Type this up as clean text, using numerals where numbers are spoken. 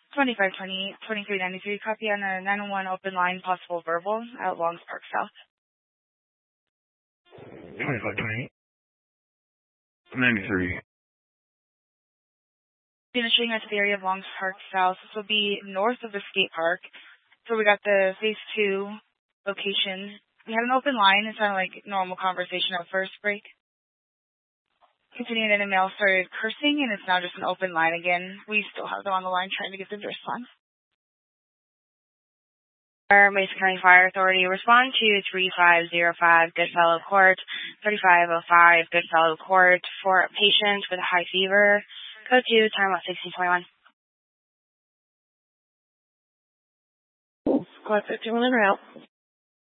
2520, 2393, copy on a 901 open line, possible verbal at Longs Park South. 2520, 93. Finishing at the area of Longs Park South. This will be north of the skate park. So we got the phase 2 location. We had an open line. It sounded like normal conversation at first break. Continuing, and a male started cursing, and it's now just an open line again. We still have them on the line trying to get them to respond. Mesa County Fire Authority, respond to 3505 Goodfellow Court, 3505 Goodfellow Court for a patient with a high fever. Code 2, time out 1621. Squad 51 en route.